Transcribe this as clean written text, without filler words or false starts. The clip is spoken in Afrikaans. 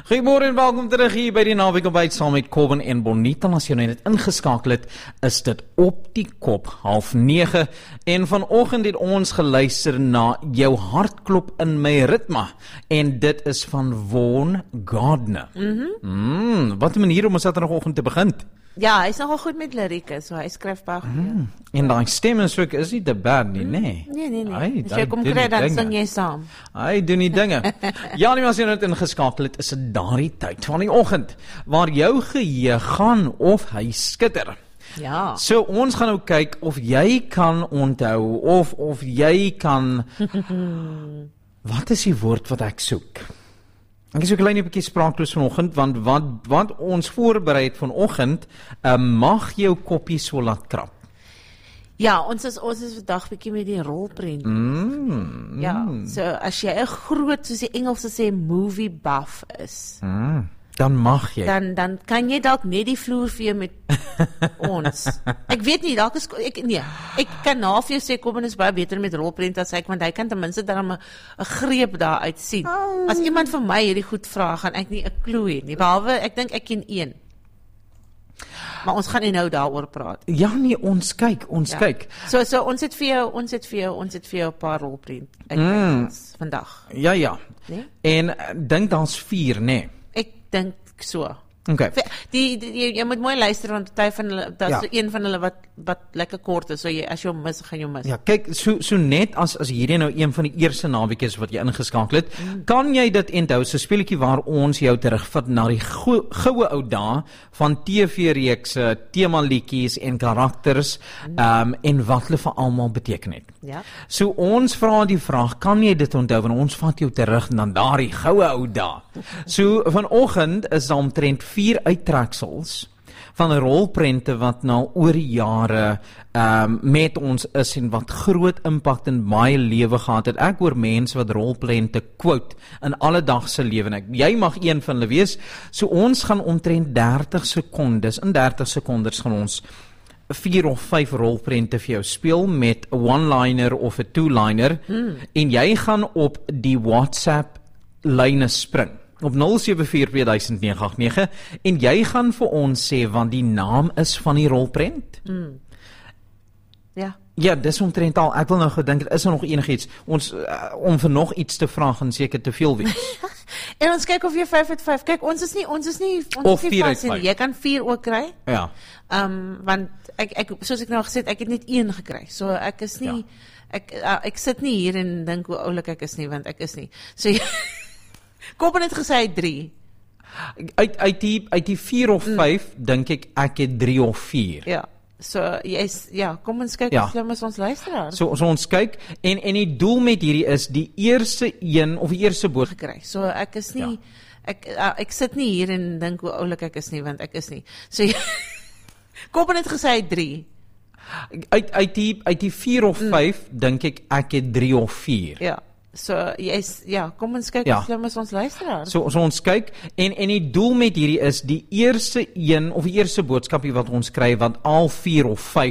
Goeiemôre en welkom terug hier by die Naweek Ontbyt saam met Kobben en Bonita. As jy net ingeskakel het, is dit op die kop 8:30 en vanoggend het ons geluister na Jou hartklop in my ritme en dit is van Vaughn Gardner. Wat 'n manier om ons Saterdagoggend te begin. Ja, hy is nogal goed met lirieke, so hy skryf baie goed. En daai stem en so is nie te bad nie, nee. Nee. As jy kom kry, dan sing jy saam. Hy doen die dinge. Ja, nie as jy net ingeskakel het, is dit daardie tyd van die oggend waar jou geheue gaan of hy skitter. Ja. So ons gaan nou kyk of jy kan onthou of jy kan wat is die woord wat ek soek? Ek is ook 'n klein bietjie spraakloos vanoggend want wat ons voorberei het vanoggend, mag jou koppie so laat krap. Ja, ons is vandag bietjie met die rolprent. Ja, so as jy 'n groot, soos die Engelse sê, movie buff is, dan mag jy. Dan kan jy dalk net die vloer vee met ons. Ek weet nie, dalk is ek kan na vir jou sê Kobben is baie beter met rolprent as ek, want hy kan ten minste dan 'n greep daar uit sien. As iemand vir my hierdie goed vra, gaan ek nie 'n klou hê nie, behalwe ek dink ek ken een. Maar ons gaan nie nou daaroor praat. Ja nee, ons kyk. So ons het vir jou 'n paar rolprent vandag. Ja. Nee? En dink daar's 4, nee. Ek dink so. Okay. Jy moet mooi luister want party van hulle, daar's so een van hulle wat lekker kort is, so as jy hom mis, gaan jy mis. Ja, kyk, so net as hierdie nou een van die eerste naweek is wat jy ingeskakel het, kan jy dit onthou, so 'n speletjie waar ons jou terugvat na die goue ou dae van TV-reekse, temaliedjies en karakters en wat hulle vir almal beteken het. Ja. So ons vra die vraag, kan jy dit onthou, want ons vat jou terug na daardie goue ou dae. So vanoggend is daar omtrent 4 uittreksels van rolprente wat nou oor die jare met ons is en wat groot impak in my lewe gehad het. Ek hoor mense wat rolprente quote in alledagse lewe en jy mag een van hulle wees. So ons gaan omtrent 30 sekondes, in 30 sekondes gaan ons 4 of 5 rolprente vir jou speel met 'n one-liner of 'n two-liner en jy gaan op die WhatsApp lyne spring op 07420989 en jy gaan vir ons sê wat die naam is van die rolprent. Ja, dis omtrent al. Ek wil nou gedink, is er nog enigiets? Ons om vir nog iets te vra gaan seker te veel wees. En ons kyk of jy 5 uit 5. Kyk, ons is nie of 4 uit 5. Jy kan 4 ook kry. Ja. Want ek soos ek nou gesê het, ek het net 1 gekry. So ek is nie ek sit nie hier en dink hoe oulik ek is nie, want ek is nie. So Kobben het gesê 3. Uit die 4 of 5 dink ek het 3 of 4. Ja. So kom ons kyk hoe slim is ons luisteraar. So ons kyk en die doel met hierdie is die eerste een of die eerste boot gekry. So ek is nie ek sit nie hier en dink hoe oulik ek is nie, want ek is nie. So Kobben het gesê 3. Uit die 4 of 5 dink ek het 3 of 4. Ja. So kom ons kyk hoe slim is ons luisteraar. So ons kyk en die doel met hierdie is die eerste een of die eerste boodskapie wat ons kry wat al 4 of 5